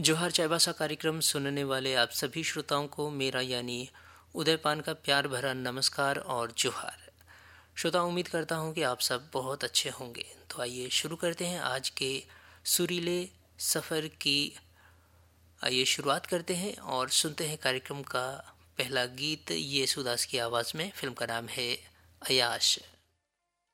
जोहार चायबासा कार्यक्रम सुनने वाले आप सभी श्रोताओं को मेरा यानी उदयपान का प्यार भरा नमस्कार और जोहार। श्रोता, उम्मीद करता हूं कि आप सब बहुत अच्छे होंगे। तो आइए शुरू करते हैं आज के सुरीले सफ़र की। आइए शुरुआत करते हैं और सुनते हैं कार्यक्रम का पहला गीत येसुदास की आवाज़ में। फिल्म का नाम है अयाश।